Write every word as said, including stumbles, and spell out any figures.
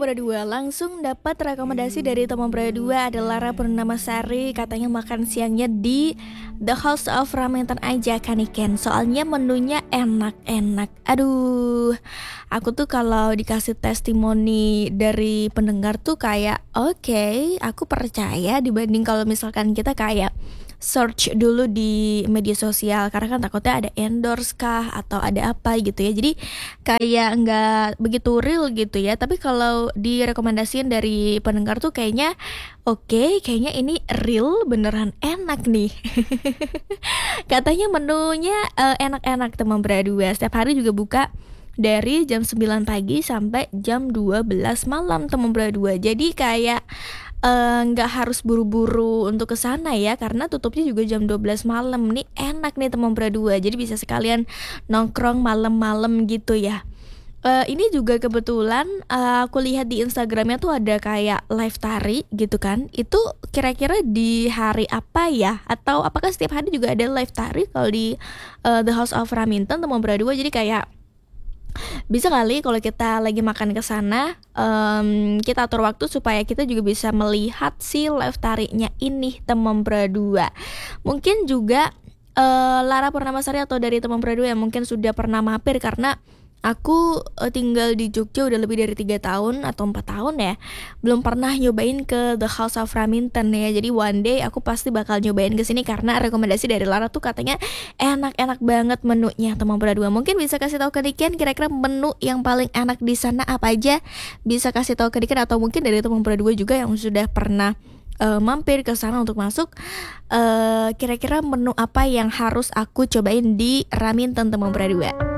Berdua langsung dapat rekomendasi dari teman berdua ada Lara Purnamasari, katanya makan siangnya di The House of Raminten aja kan ikan. Soalnya menunya enak-enak. Aduh, aku tuh kalau dikasih testimoni dari pendengar tuh kayak oke, okay, aku percaya dibanding kalau misalkan kita kayak search dulu di media sosial karena kan takutnya ada endorse kah atau ada apa gitu ya, jadi kayak nggak begitu real gitu ya. Tapi kalau direkomendasiin dari pendengar tuh kayaknya oke, okay, kayaknya ini real beneran enak nih. Katanya menunya uh, enak-enak teman berdua, setiap hari juga buka dari jam sembilan pagi sampai jam dua belas malam teman berdua. Jadi kayak nggak uh, harus buru-buru untuk ke sana ya, karena tutupnya juga jam dua belas malam. Nih enak nih teman berdua, jadi bisa sekalian nongkrong malam-malam gitu ya. Uh, ini juga kebetulan uh, aku lihat di Instagramnya tuh ada kayak live tari gitu kan. Itu kira-kira di hari apa ya? Atau apakah setiap hari juga ada live tari kalau di uh, The House of Raminten teman berdua? Jadi kayak bisa kali kalau kita lagi makan ke sana, um, kita atur waktu supaya kita juga bisa melihat si live tariknya ini teman berdua. Mungkin juga uh, Lara Purnamasari atau dari teman berdua yang mungkin sudah pernah mampir, karena aku uh, tinggal di Jogja udah lebih dari tiga tahun atau empat tahun ya, belum pernah nyobain ke The House of Raminten ya. Jadi one day aku pasti bakal nyobain ke sini karena rekomendasi dari Lara tuh katanya enak-enak banget menunya teman berdua. Mungkin bisa kasih tahu ke Niken kira-kira menu yang paling enak di sana apa aja? Bisa kasih tahu ke Niken, atau mungkin dari teman berdua juga yang sudah pernah uh, mampir ke sana untuk masuk. Uh, kira-kira menu apa yang harus aku cobain di Raminten teman berdua?